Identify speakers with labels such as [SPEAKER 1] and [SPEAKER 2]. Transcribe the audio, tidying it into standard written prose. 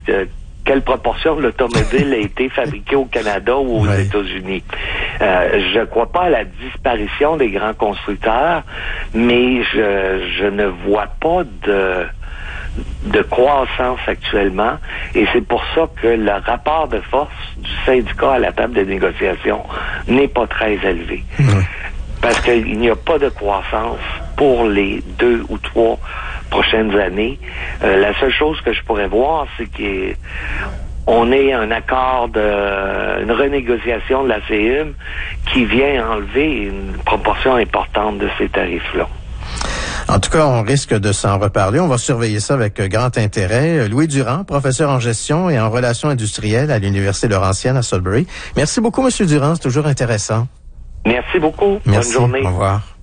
[SPEAKER 1] quelle proportion de l'automobile a été fabriquée au Canada ou aux États-Unis. Je crois pas à la disparition des grands constructeurs, mais je ne vois pas de croissance actuellement, et c'est pour ça que le rapport de force du syndicat à la table de négociation n'est pas très élevé. Parce qu'il n'y a pas de croissance pour les 2 ou 3 prochaines années. La seule chose que je pourrais voir, c'est qu'on ait un accord une renégociation de la CEUM qui vient enlever une proportion importante de ces tarifs-là.
[SPEAKER 2] En tout cas, on risque de s'en reparler. On va surveiller ça avec grand intérêt. Louis Durand, professeur en gestion et en relations industrielles à l'Université Laurentienne à Sudbury. Merci beaucoup, Monsieur Durand. C'est toujours intéressant.
[SPEAKER 1] Merci beaucoup.
[SPEAKER 2] Merci.
[SPEAKER 1] Bonne journée.
[SPEAKER 2] Au revoir.